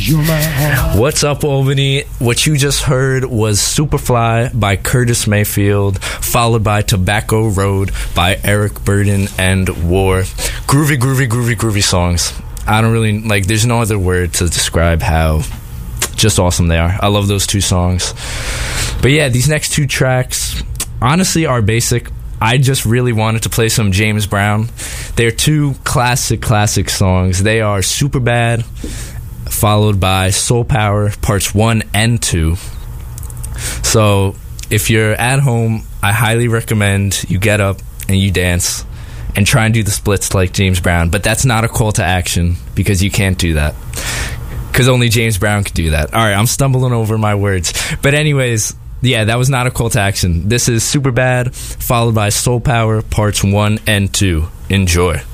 What's up, Albany? What you just heard was Superfly by Curtis Mayfield, followed by Tobacco Road by Eric Burden and War. Groovy, groovy, groovy, groovy songs. I don't really, like, there's no other word to describe how just awesome they are. I love those two songs. But yeah, these next two tracks, honestly, are basic. I just really wanted to play some James Brown. They're two classic songs. They are Superbad, followed by Soul Power, parts 1 and 2. So if you're at home, I highly recommend you get up and you dance and try and do the splits like James Brown. But that's not a call to action, because you can't do that. Because only James Brown could do that. All right, I'm stumbling over my words. But anyways, yeah, that was not a call to action. This is Superbad, followed by Soul Power, parts 1 and 2. Enjoy.